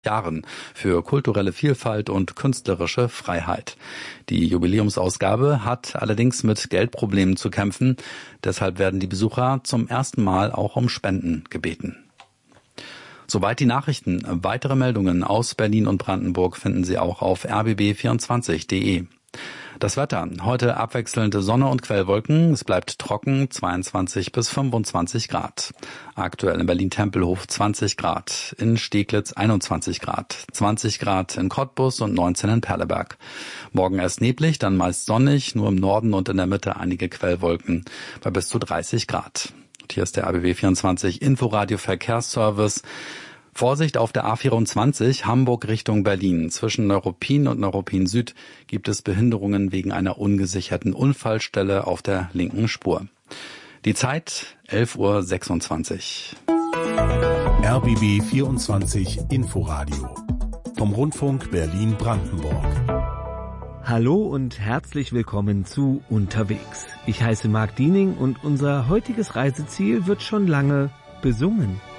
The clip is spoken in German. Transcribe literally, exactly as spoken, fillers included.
Jahren für kulturelle Vielfalt und künstlerische Freiheit. Die Jubiläumsausgabe hat allerdings mit Geldproblemen zu kämpfen. Deshalb werden die Besucher zum ersten Mal auch um Spenden gebeten. Soweit die Nachrichten. Weitere Meldungen aus Berlin und Brandenburg finden Sie auch auf r b b vierundzwanzig punkt d e. Das Wetter. Heute abwechselnde Sonne und Quellwolken. Es bleibt trocken, zweiundzwanzig bis fünfundzwanzig Grad. Aktuell in Berlin-Tempelhof zwanzig Grad, in Steglitz einundzwanzig Grad, zwanzig Grad in Cottbus und neunzehn in Perleberg. Morgen erst neblig, dann meist sonnig, nur im Norden und in der Mitte einige Quellwolken bei bis zu dreißig Grad. Und hier ist der R B B vierundzwanzig Inforadio Verkehrsservice. Vorsicht auf der A vierundzwanzig Hamburg Richtung Berlin. Zwischen Neuruppin und Neuruppin Süd gibt es Behinderungen wegen einer ungesicherten Unfallstelle auf der linken Spur. Die Zeit elf Uhr sechsundzwanzig. R B B vierundzwanzig Inforadio vom Rundfunk Berlin-Brandenburg. Hallo und herzlich willkommen zu Unterwegs. Ich heiße Marc Diening und unser heutiges Reiseziel wird schon lange besungen.